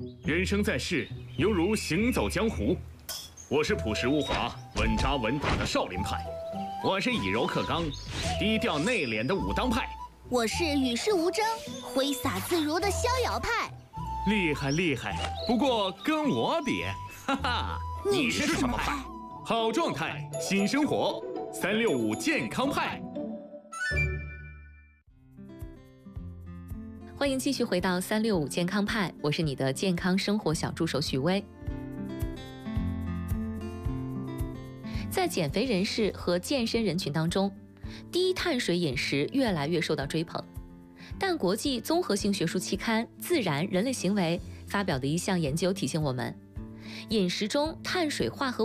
人生在世，犹如行走江湖。我是朴实无华、稳扎稳打的少林派，我是以柔克刚、低调内敛的武当派， 我是与世无争、挥洒自如的逍遥派。 厉害厉害！不过跟我比，哈哈， 你是什么派？ 好状态，新生活，365健康派。 欢迎继续回到365健康派，我是你的健康生活小助手许巍。在减肥人士和健身人群当中，低碳水饮食越来越受到追捧。但国际综合性学术期刊《自然人类行为》发表的一项研究提醒我们，饮食中碳水化合